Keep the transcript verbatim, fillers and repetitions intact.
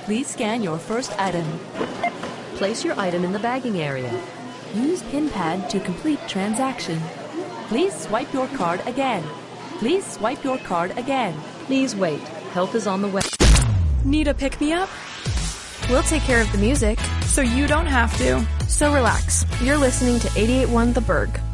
Please scan your first item. Place your item in the bagging area. Use PIN pad to complete transaction. Please swipe your card again. Please swipe your card again. Please wait. Help is on the way. Need a pick-me-up? We'll take care of the music, so you don't have to. So relax. You're listening to eighty-eight point one The Berg.